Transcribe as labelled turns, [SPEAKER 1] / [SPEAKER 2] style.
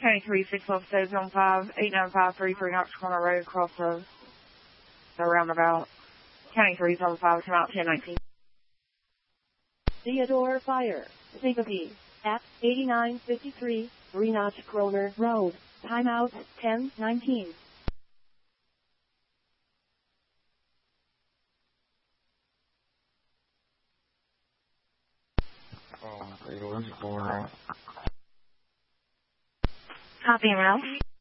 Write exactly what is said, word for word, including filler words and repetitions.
[SPEAKER 1] County three, six officers on five, eight nine five three three Knox Corner Road across the, the roundabout. County three's on five, come out ten nineteen.
[SPEAKER 2] Theodore Fire, Syncope, at eighty-nine fifty-three, Renach Kroner Road, timeout ten nineteen.
[SPEAKER 3] Oh, what's going on?
[SPEAKER 1] Copy and route.